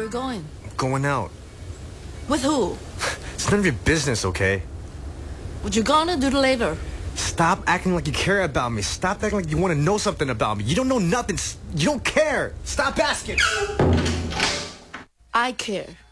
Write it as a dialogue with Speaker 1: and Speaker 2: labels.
Speaker 1: you going?
Speaker 2: Going out.
Speaker 1: With who?
Speaker 2: It's none of your business, okay?
Speaker 1: What you gonna do later?
Speaker 2: Stop acting like you care about me. Stop acting like you want to know something about me. You don't know nothing. You don't care. Stop asking.
Speaker 1: I care.